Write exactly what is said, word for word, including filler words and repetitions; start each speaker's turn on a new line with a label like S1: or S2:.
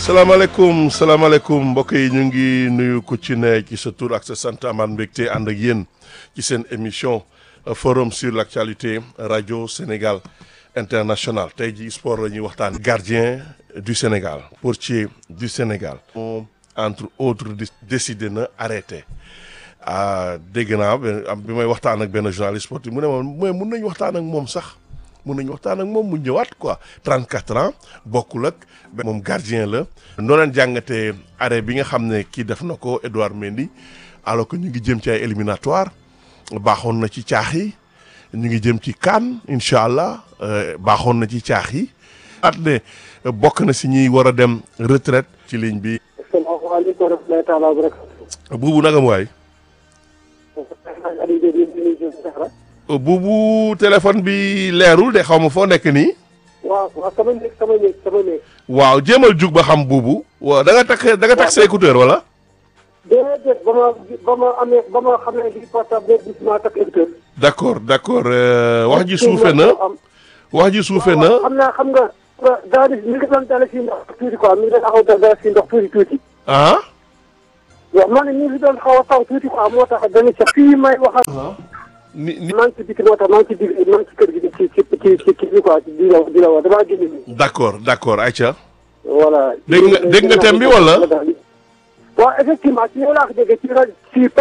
S1: salaamaaleykum salaamaaleykum mbokk yi ñu ngi nuyu ku ci ne ci sa tur ak sa sant amaat mbégte ànd ak yéen ci seen émission forum sur l'actualité rajo Sénégal international tey ji sport la ñuy waxtaan. gardien du Sénégal portier du Sénégal. moom entre autres décidé na arrêté ah dégg naa bi may waxtaan ak benn journaliste sportif mu ne ma mooy mun nañu waxtaan ak moom sax. mun nañu waxtaan ak moom mu ñëwaat quoi trente-quatre ans bokkul ak moom gardien la. noo leen jàngatee arrêt bi nga xam ne kii def na ko Edouard Mendy alors que ñu ngi jëm ci ay éliminatoire baaxoon na ci caax yi ñu ngi jëm ci CAN incha allah baaxoon na ci caax yi. at ne bokk na si ñuy war a dem retraite ci ligne bi.
S2: asalaamaaleykum wa rahmatullahi taala wa barakatuh.
S1: buubu naka mu waay. buubu téléphone bi leerul de xaw ma foo nekk nii.
S2: waaw waaw sama néeg sama néeg sama néeg.
S1: waaw jéemal jug ba xam buubu. waaw da nga takk da nga takk sa écouteur wala.
S2: déedéet ba ma ba ma amee ba ma xamee di portable bi maa takk écouteur.
S1: d' accord d' accord wax ji suufe na wax ji suufe na.
S2: xam naa xam nga daal di mi ngi doon dala si ndox tuuti quoi mi ngi doon xaw dala si ndox tuuti tuuti.
S1: ah.
S2: waaw man mi ngi doon xaw a taw tuuti quoi moo tax dañu ca fii may waxal.
S1: ni ni
S2: maa ngi ci biti moo tax maa ngi ci digg maa ngi ci kër gi ci ci ci ci ci quoi di la di la wax damaa génn nii.
S1: d' accord d' accord Aïcha.
S2: voilà.
S1: dégg nga dégg nga thème bi wala.
S2: waaw effectivement ci yow laa ko déggee ci rajo ci